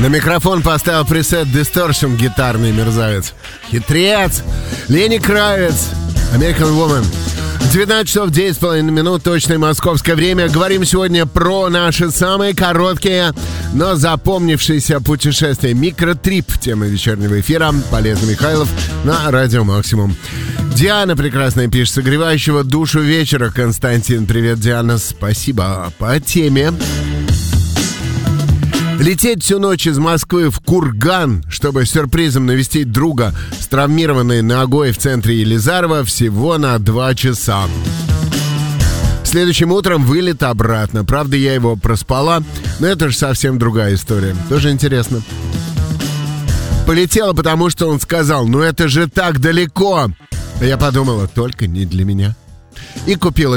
На микрофон поставил пресет Distortion, гитарный мерзавец. Хитрец. Лени Кравец, American Woman. 19 часов 9,5 минут, точное московское время. Говорим сегодня про наши самые короткие, но запомнившиеся путешествия. Микротрип, тема вечернего эфира. Полезный Михайлов на Радио Максимум. Диана прекрасная пишет: согревающего душу вечера. Константин, привет, Диана, спасибо. По теме: лететь всю ночь из Москвы в Курган, чтобы сюрпризом навестить друга с травмированной ногой в центре Елизарова, всего на 2 часа. Следующим утром вылет обратно. Правда, я его проспала, но это же совсем другая история. Тоже интересно. Полетела, потому что он сказал: ну это же так далеко. А я подумала: только не для меня. И купила